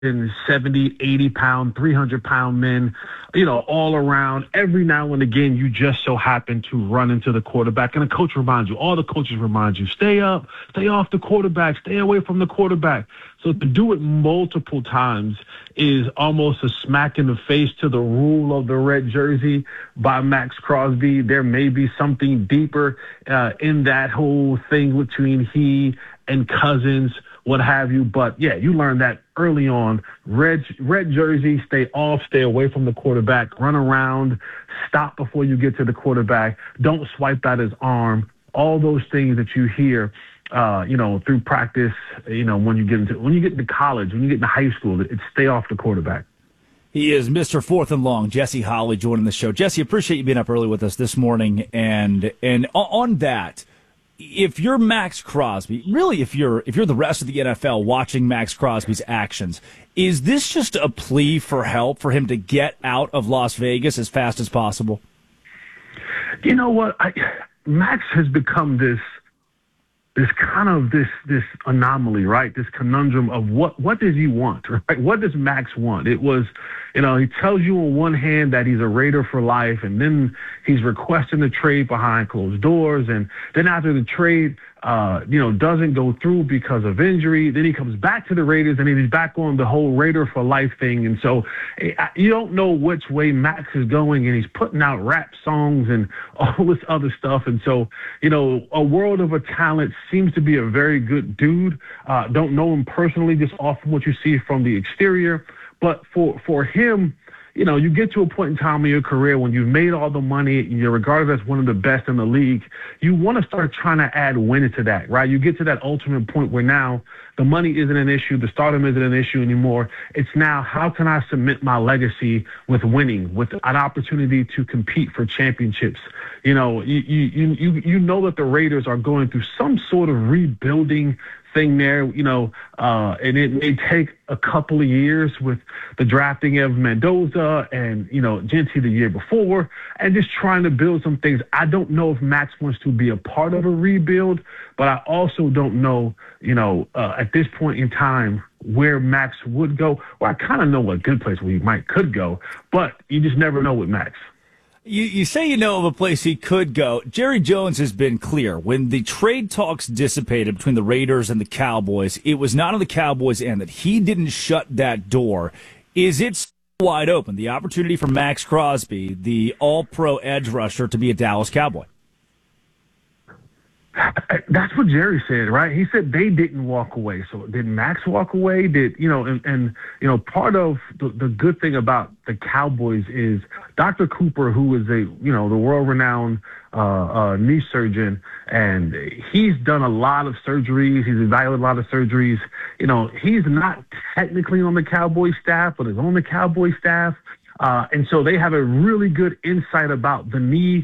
70, 80 pound, 300 pound men, all around. Every now and again, you just so happen to run into the quarterback, and a coach reminds you, all the coaches remind you, stay up, stay off the quarterback, stay away from the quarterback. So to do it multiple times is almost a smack in the face to the rule of the red jersey by Max Crosby. There may be something deeper in that whole thing between he and Cousins, what have you. But, yeah, you learn that early on. Red jersey, stay off, stay away from the quarterback, run around, stop before you get to the quarterback, don't swipe at his arm, all those things that you hear, through practice, when you get into college, when you get into high school, it's stay off the quarterback. He is Mr. Fourth and Long, Jesse Holley, joining the show. Jesse, appreciate you being up early with us this morning. And on that, if you're Max Crosby, really if you're the rest of the NFL watching Max Crosby's actions, is this just a plea for help for him to get out of Las Vegas as fast as possible? You know what? Max has become this kind of this anomaly, right? This conundrum of what does he want, right? What does Max want? It was, he tells you on one hand that he's a Raider for life, and then he's requesting the trade behind closed doors, and then after the trade, doesn't go through because of injury, then he comes back to the Raiders, and he's back on the whole Raider for life thing. And so you don't know which way Max is going, and he's putting out rap songs and all this other stuff. And so, a world of a talent, seems to be a very good dude. Don't know him personally, just off of what you see from the exterior. But for him, you get to a point in time in your career when you've made all the money, you're regarded as one of the best in the league. You want to start trying to add winning to that, right? You get to that ultimate point where now the money isn't an issue, the stardom isn't an issue anymore. It's now, how can I cement my legacy with winning, with an opportunity to compete for championships? You know that the Raiders are going through some sort of rebuilding thing there, and it may take a couple of years with the drafting of Mendoza and, Gentry the year before, and just trying to build some things. I don't know if Max wants to be a part of a rebuild, but I also don't know, at this point in time where Max would go. Well, I kind of know a good place where he could go, but you just never know with Max. You say you know of a place he could go. Jerry Jones has been clear. When the trade talks dissipated between the Raiders and the Cowboys, it was not on the Cowboys' end that he didn't shut that door. Is it wide open, the opportunity for Max Crosby, the all-pro edge rusher, to be a Dallas Cowboy? That's what Jerry said, right? He said they didn't walk away. So did Max walk away? Part of the good thing about the Cowboys is Dr. Cooper, who is the world-renowned knee surgeon, and he's done a lot of surgeries. He's evaluated a lot of surgeries. He's not technically on the Cowboys staff, but is on the Cowboys staff. And so they have a really good insight about the knee,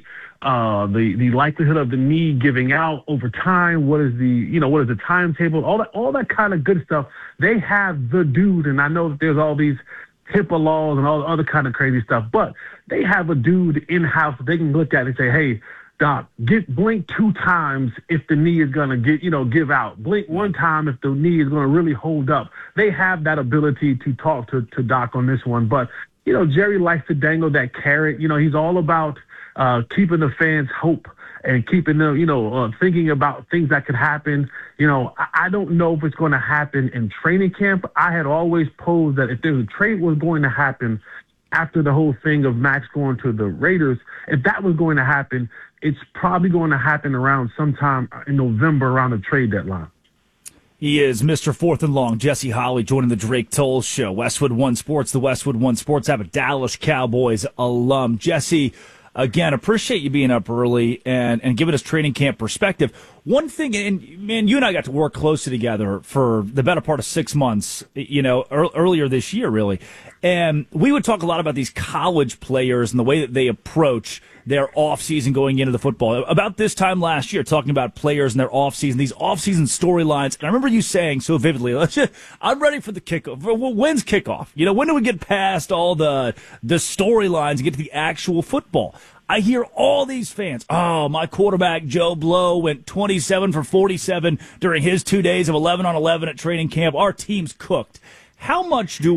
the likelihood of the knee giving out over time. What is the timetable? All that kind of good stuff. They have the dude, and I know that there's all these HIPAA laws and all the other kind of crazy stuff, but they have a dude in-house they can look at and say, hey, Doc, blink 2 times if the knee is going to give out. Blink 1 time if the knee is going to really hold up. They have that ability to talk to Doc on this one. But, Jerry likes to dangle that carrot. He's all about keeping the fans hope and keeping them, thinking about things that could happen. I don't know if it's going to happen in training camp. I had always posed that if there's a trade was going to happen after the whole thing of Max going to the Raiders, if that was going to happen, it's probably going to happen around sometime in November around the trade deadline. He is Mr. Fourth and Long, Jesse Holley, joining the Drake Toll Show. Westwood One Sports, the Westwood One Sports app, a Dallas Cowboys alum. Jesse, again, appreciate you being up early and giving us training camp perspective. One thing, and man, you and I got to work closely together for the better part of 6 months, earlier this year, really. And we would talk a lot about these college players and the way that they approach their offseason going into the football. About this time last year, talking about players and their offseason, these offseason storylines. And I remember you saying so vividly, I'm ready for the kickoff. When's kickoff? When do we get past all the storylines and get to the actual football? I hear all these fans, my quarterback, Joe Blow, went 27 for 47 during his 2 days of 11 on 11 at training camp. Our team's cooked. How much do